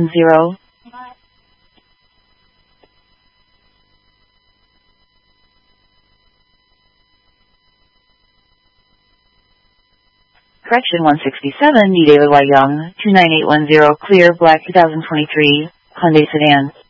0. Correction 167, D. David Y. Young, 29810, clear, black, 2023, Hyundai sedan.